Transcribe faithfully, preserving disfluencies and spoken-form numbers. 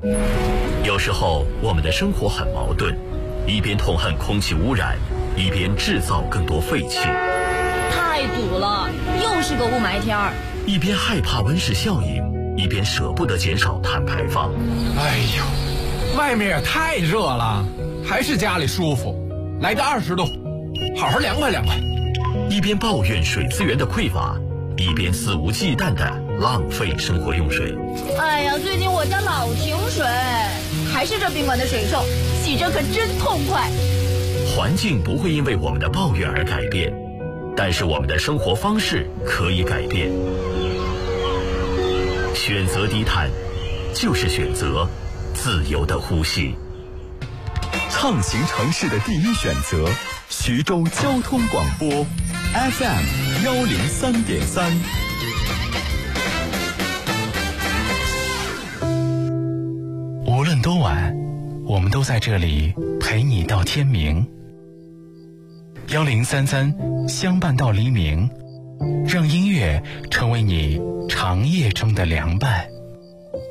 有时候我们的生活很矛盾，一边痛恨空气污染，一边制造更多废气。 太堵了，又是个雾霾天儿。 一边害怕温室效应，一边舍不得减少碳排放。 哎呦，外面也太热了，还是家里舒服。来个二十度，好好凉快凉快。 一边抱怨水资源的匮乏，一边肆无忌惮地浪费生活用水。 哎呀，最近我家老停水，还是这宾馆的水臭，洗着可真痛快。 环境不会因为我们的抱怨而改变，但是我们的生活方式可以改变。选择低碳，就是选择自由的呼吸。 畅行城市的第一选择，徐州交通广播 F M 幺零三点三。 无论多晚，我们都在这里陪你到天明。幺零三三相伴到黎明，让音乐成为你长夜中的凉伴。